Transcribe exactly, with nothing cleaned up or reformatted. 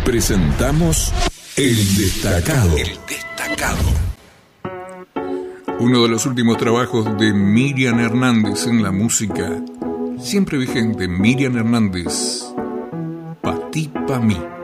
Presentamos El Destacado. El Destacado. Uno de los últimos trabajos de Miriam Hernández en la música, siempre vigente. Miriam Hernández, Pa' ti, pa' mí.